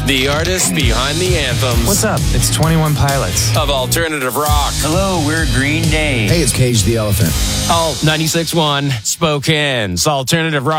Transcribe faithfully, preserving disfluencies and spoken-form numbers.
The artists behind the anthems. What's up? It's twenty-one Pilots. Of alternative rock. Hello, we're Green Day. Hey, it's Cage the Elephant. All ninety-six point one Spokane's alternative rock.